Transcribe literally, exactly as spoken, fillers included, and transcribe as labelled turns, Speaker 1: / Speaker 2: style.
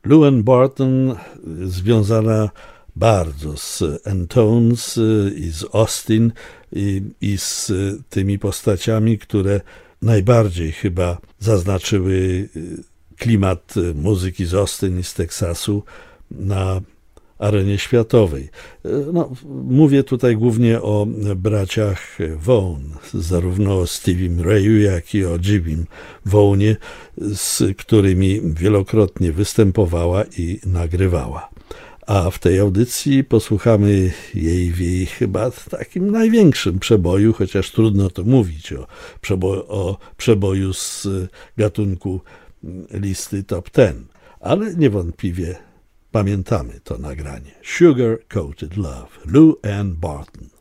Speaker 1: Lou Ann Barton związana bardzo z N-Tones i z Austin i, i z tymi postaciami, które najbardziej chyba zaznaczyły klimat muzyki z Austin i z Teksasu na arenie światowej. No, mówię tutaj głównie o braciach Vaughan, zarówno o Steviem Rayu, jak i o Jimim Vaughanie, z którymi wielokrotnie występowała i nagrywała. A w tej audycji posłuchamy jej w jej chyba takim największym przeboju, chociaż trudno to mówić o, przebo- o przeboju z gatunku listy top ten, ale niewątpliwie pamiętamy to nagranie. Sugar Coated Love, Lou Ann Barton.